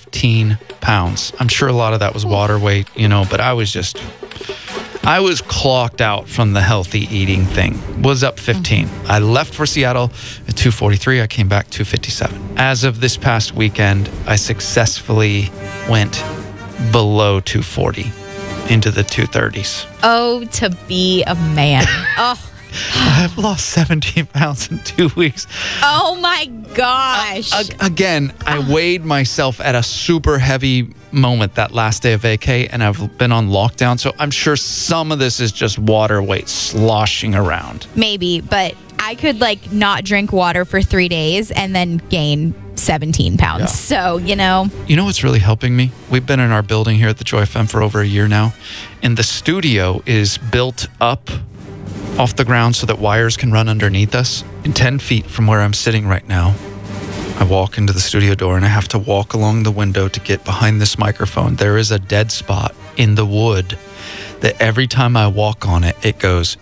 15 pounds. I'm sure a lot of that was water weight, but I was clocked out from the healthy eating thing. Was up 15. I left for Seattle at 2:43. I came back 2:57. As of this past weekend, I successfully went below 240 into the 230s. Oh, to be a man. Oh. I've lost 17 pounds in 2 weeks. Oh my gosh. Again, I weighed myself at a super heavy moment that last day of vacay, and I've been on lockdown, so I'm sure some of this is just water weight sloshing around. Maybe, but I could not drink water for 3 days and then gain 17 pounds. Yeah. So, You know what's really helping me? We've been in our building here at the Joy FM for over a year now, and the studio is built up off the ground so that wires can run underneath us. And 10 feet from where I'm sitting right now, I walk into the studio door and I have to walk along the window to get behind this microphone. There is a dead spot in the wood that every time I walk on it, it goes,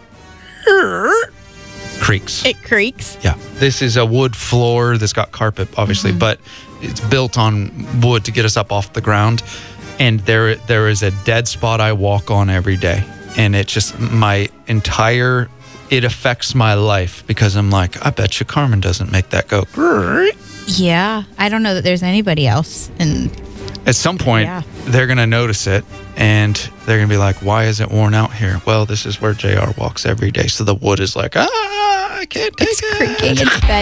creaks. it creaks. Yeah. This is a wood floor that's got carpet, obviously, but it's built on wood to get us up off the ground. And there is a dead spot I walk on every day. And it just, it affects my life because I'm like, I bet you Carmen doesn't make that go. Yeah. I don't know that there's anybody else. And At some point, they're going to notice it and they're going to be like, why is it worn out here? Well, this is where JR walks every day. So the wood is like, I can't take it. It's creaking. It's bad.